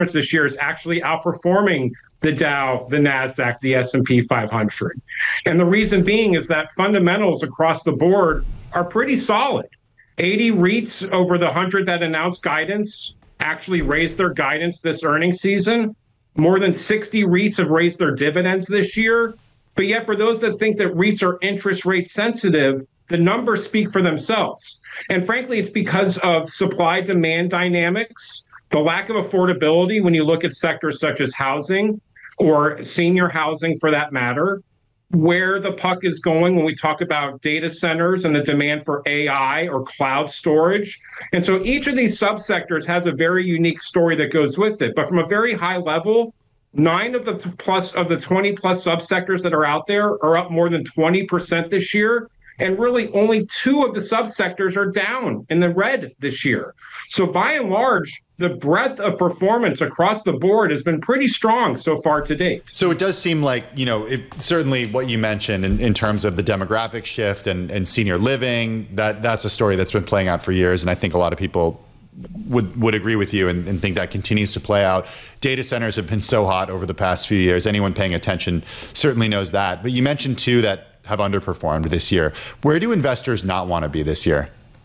this year is actually outperforming the Dow, the NASDAQ, the S&P 500. And the reason being is that fundamentals across the board are pretty solid. 80 REITs over the 100 that announced guidance actually raised their guidance this earnings season. More than 60 REITs have raised their dividends this year. But yet, for those that think that REITs are interest rate sensitive, the numbers speak for themselves. And frankly, it's because of supply-demand dynamics, the lack of affordability when you look at sectors such as housing or senior housing for that matter, where the puck is going when we talk about data centers and the demand for AI or cloud storage. And so each of these subsectors has a very unique story that goes with it. But from a very high level, 9 of the 20 plus subsectors that are out there are up more than 20% this year. And really only 2 of the subsectors are down in the red this year. So by and large, the breadth of performance across the board has been pretty strong so far to date. So it does seem like, certainly what you mentioned in terms of the demographic shift and senior living, that's a story that's been playing out for years. And I think a lot of people would agree with you and think that continues to play out. Data centers have been so hot over the past few years. Anyone paying attention certainly knows that. But you mentioned too that have underperformed this year. Where do investors not want to be this year?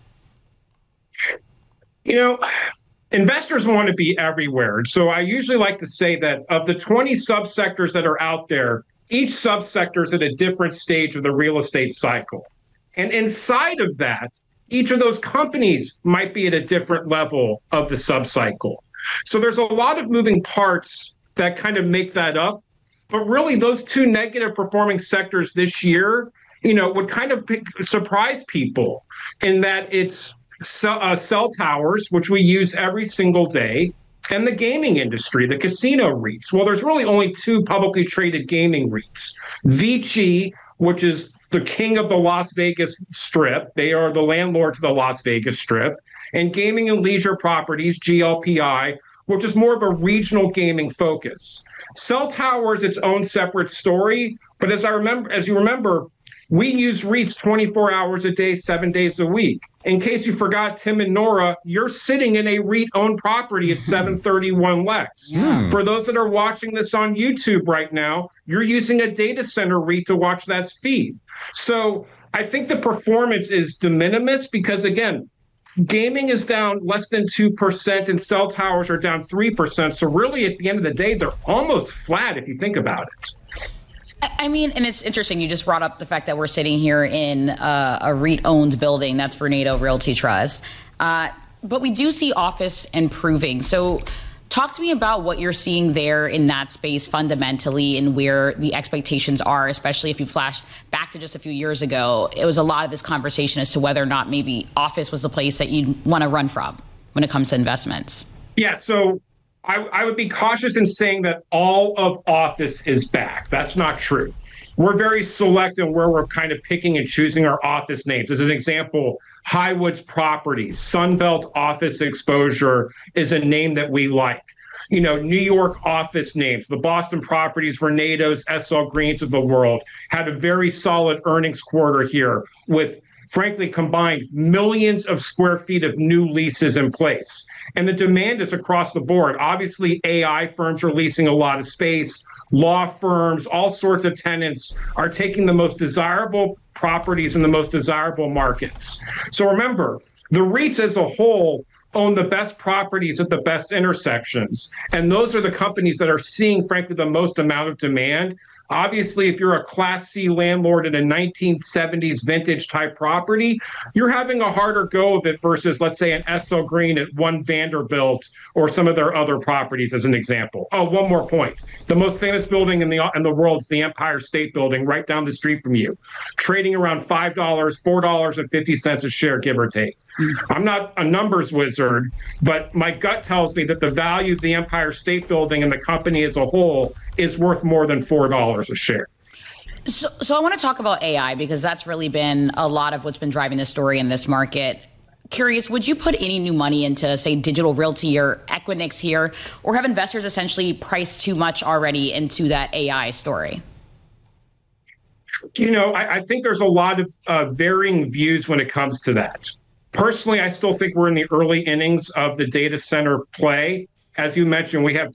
Investors want to be everywhere. So I usually like to say that of the 20 subsectors that are out there, each subsector is at a different stage of the real estate cycle. And inside of that, each of those companies might be at a different level of the subcycle. So there's a lot of moving parts that kind of make that up. But really, those 2 negative performing sectors this year, would kind of surprise people in that it's cell towers, which we use every single day, and the gaming industry, the casino REITs. Well, there's really only 2 publicly traded gaming REITs. VICI, which is the king of the Las Vegas Strip. They are the landlord to the Las Vegas Strip. And Gaming and Leisure Properties, GLPI, which is more of a regional gaming focus. Cell tower is its own separate story, but as you remember, we use REITs 24 hours a day, 7 days a week. In case you forgot, Tim and Nora, you're sitting in a REIT-owned property at 731 Lex. For those that are watching this on YouTube right now, you're using a data center REIT to watch that feed. So I think the performance is de minimis because, again, gaming is down less than 2% and cell towers are down 3%. So really, at the end of the day, they're almost flat if you think about it. I mean, and it's interesting. You just brought up the fact that we're sitting here in a REIT-owned building. That's Vornado Realty Trust. But we do see office improving. So talk to me about what you're seeing there in that space fundamentally and where the expectations are, especially if you flash back to just a few years ago. It was a lot of this conversation as to whether or not maybe office was the place that you'd want to run from when it comes to investments. Yeah, so I would be cautious in saying that all of office is back. That's not true. We're very select in where we're kind of picking and choosing our office names. As an example, Highwoods Properties, Sunbelt Office Exposure is a name that we like. New York office names, the Boston Properties, Vornado's, SL Greens of the world had a very solid earnings quarter here with, frankly, combined millions of square feet of new leases in place. And the demand is across the board. Obviously, AI firms are leasing a lot of space. Law firms, all sorts of tenants are taking the most desirable properties in the most desirable markets. So remember, the REITs as a whole own the best properties at the best intersections. And those are the companies that are seeing, frankly, the most amount of demand. Obviously, if you're a Class C landlord in a 1970s vintage type property, you're having a harder go of it versus, let's say, an SL Green at One Vanderbilt or some of their other properties, as an example. Oh, one more point. The most famous building in the world is the Empire State Building right down the street from you, trading around $5, $4.50 a share, give or take. I'm not a numbers wizard, but my gut tells me that the value of the Empire State Building and the company as a whole is worth more than $4 a share. So I want to talk about AI because that's really been a lot of what's been driving the story in this market. Curious, would you put any new money into, say, Digital Realty or Equinix here, or have investors essentially priced too much already into that AI story? I think there's a lot of varying views when it comes to that. Personally, I still think we're in the early innings of the data center play. as you mentioned, we have